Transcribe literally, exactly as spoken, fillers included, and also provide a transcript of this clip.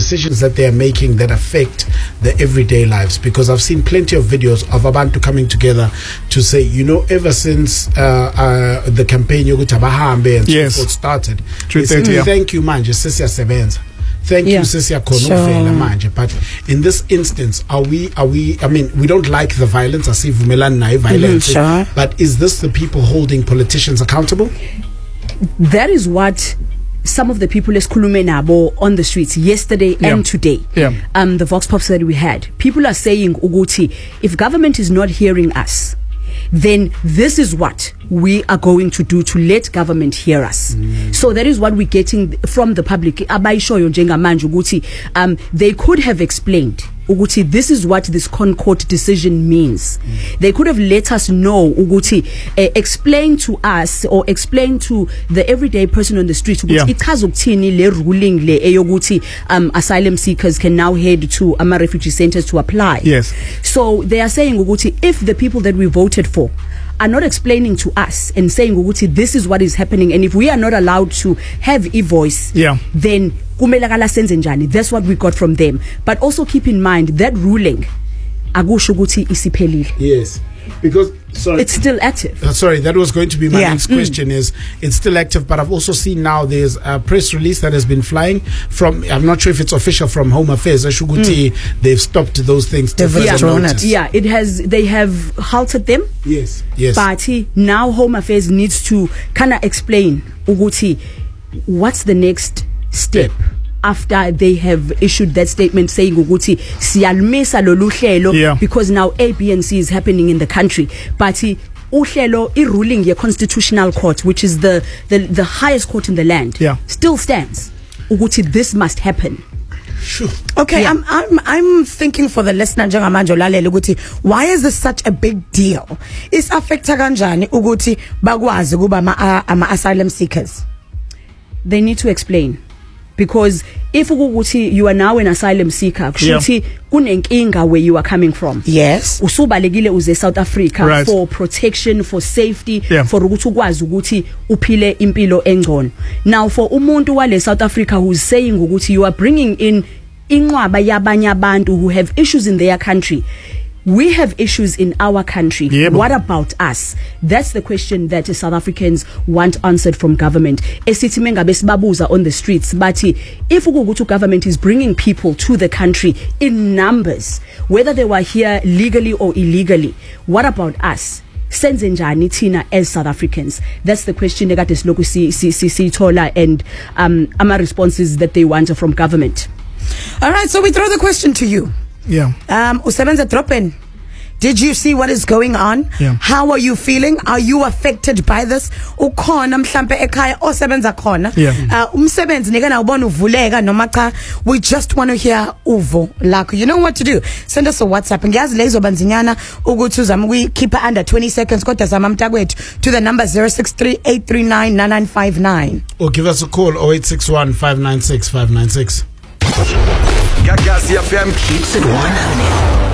decisions that they are making that affect the everyday lives. Because I've seen plenty of videos of Abantu coming together to say, you know, ever since uh, uh, the campaign Yoguta Bahambe and yes. so forth started, they said, yeah. thank you, manje, sisi yasebenza. Thank yeah. you, Sisi Akonofela manje. But in this instance, are we, are we, I mean, we don't like the violence, I see Vumelani nayo violence, mm-hmm, sure. but is this the people holding politicians accountable? That is what some of the people esikhulume nabo on the streets yesterday yeah. and today. Yeah. Um, the Vox Pops that we had. People are saying, Uguti, if government is not hearing us, then this is what we are going to do to let government hear us. Mm. So that is what we're getting from the public. Abayishoyo njengamanje ukuthi um they could have explained Uguti, this is what this Concord decision means. Mm. They could have let us know, Uguti, uh, explain to us or explain to the everyday person on the street, Uguti, yeah. ikazuktini le ruling le eyoguti um asylum seekers can now head to um, refugee centers to apply. Yes. So they are saying, Uguti, if the people that we voted for are not explaining to us and saying, Uguti, this is what is happening, and if we are not allowed to have a voice, yeah. then that's what we got from them. But also keep in mind that ruling akusho ukuthi isiphelile. Yes, because sorry, it's still active. Uh, sorry, that was going to be my yeah. next question. Mm. Is it's still active? But I've also seen now there's a press release that has been flying from. I'm not sure if it's official from Home Affairs. Ashuguti, mm. they've stopped those things. To yeah. it. yeah, it has. They have halted them. Yes, yes. But now Home Affairs needs to kind of explain, Uguti, what's the next step after they have issued that statement saying Uguti siyalmisa lolu hlelo yeah. because now A, B and C is happening in the country, but uhlelo i ruling your constitutional court, which is the, the the highest court in the land, yeah. still stands. Uguti, this must happen. Sure. Okay, yeah. I'm I'm I'm thinking for the listener njengamanje olalele ukuthi why is this such a big deal? Is affecta kanjani ukuthi bakwazi kuba ama, ama asylum seekers? They need to explain. Because if you are now an asylum seeker, yeah. kunenkinga where you are coming from. Yes. Usubalekile uze South Africa right. for protection, for safety, yeah. for ukuthi ukwazi ukuthi uphile impilo engcono. Now for umuntu wale South Africa who's saying ukuthi you are bringing in inqwaba yabanye abantu who have issues in their country. We have issues in our country. Yeah, what about us? That's the question that South Africans want answered from government. Esitimenga besibabuza on the streets, but if ugugutu government is bringing people to the country in numbers, whether they were here legally or illegally, what about us? Senze njani thina as South Africans? That's the question ekade siloku si si si thola, and um ama responses that they want from government. All right, so we throw the question to you. Yeah. Um, Usebenza Dropen, did you see what is going on? Yeah. How are you feeling? Are you affected by this? Ukhona mhlambe ekhaya osebenza khona. Yeah. Uh, umsebenzi nika na ubona uvuleka noma cha, we just want to hear uvo lakho. You know what to do? Send us a WhatsApp. Ngiyazi lezo banzinyana ukuthi uzama ukuyi keep it under twenty seconds kodwa zama mntakwethu to the number zero six three eight three nine nine nine five nine. Or give us a call zero eight six one five nine six five nine six. Gagasi F M keeps it one hundred.